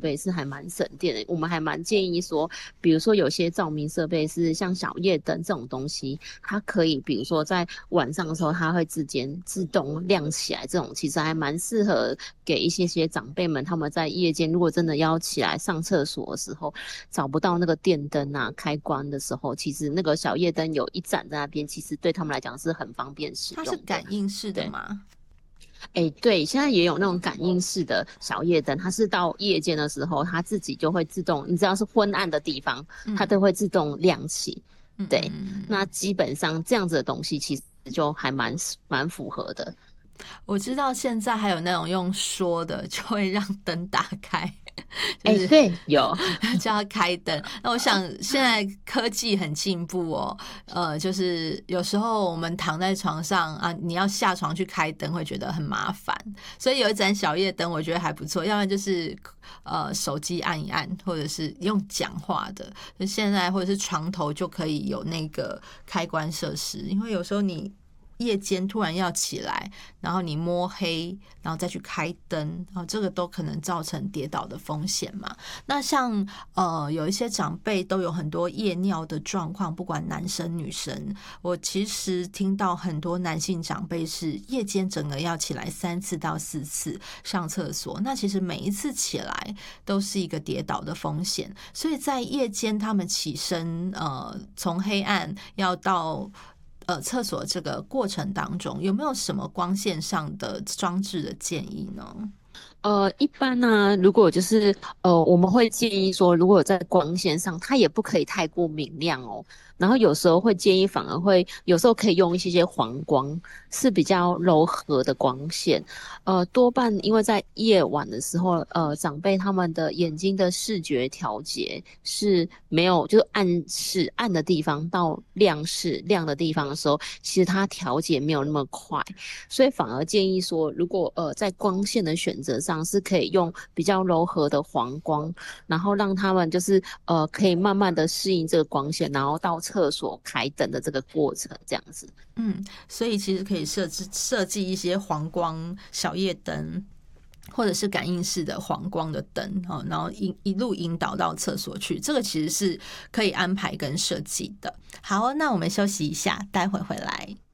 备是还蛮省电的。我们还蛮建议说，比如说有些照明设备是像小夜灯这种东西，它可以比如说在晚上的时候，它会自动亮起来，这种其实还蛮适合给一些长辈们，他们在夜间如果真的要起来上厕所的时候，找不到那个电灯啊开关的时候，其实那个小夜灯有一盏在那边，其实对他们来讲是很方便使它是用的。 感应式的对。 吗？ 对，现在也有那种感应式的小夜灯，它是到夜间的时候，它自己就会自动，你只要是昏暗的地方，它嗯都会自动亮起。 嗯对，那嗯。 基本上这样子的东西其实就还蛮符合的。 我知道现在还有那种用说的，就会让灯打开，就是对，有。 叫它开灯。那我想现在科技很进步哦，就是有时候我们躺在床上啊，你要下床去开灯会觉得很麻烦，所以有一盏小夜灯我觉得还不错。要不然就是手机按一按，或者是用讲话的，就现在或者是床头就可以有那个开关设施，因为有时候你夜间突然要起来，然后你摸黑，然后再去开灯，然后这个都可能造成跌倒的风险嘛。那像有一些长辈都有很多夜尿的状况，不管男生女生，我其实听到很多男性长辈是夜间整个要起来3次到4次上厕所，那其实每一次起来都是一个跌倒的风险，所以在夜间他们起身从黑暗要到厕所这个过程当中，有没有什么光线上的装置的建议呢？ 一般呢，如果就是我们会建议说，如果有在光线上，它也不可以太过明亮哦。然后有时候会建议，反而会有时候可以用一些黄光，是比较柔和的光线。多半因为在夜晚的时候，长辈他们的眼睛的视觉调节是没有，就是暗的地方到亮的地方的时候，其实它调节没有那么快。所以反而建议说，如果在光线的选择上是可以用比较柔和的黄光，然后让他们就是可以慢慢的适应这个光线，然后到厕所开灯的这个过程，这样子。 所以其实可以设计一些黄光小夜灯，或者是感应式的黄光的灯，然后一路引导到厕所去，这个其实是可以安排跟设计的。好，那我们休息一下，待会回来。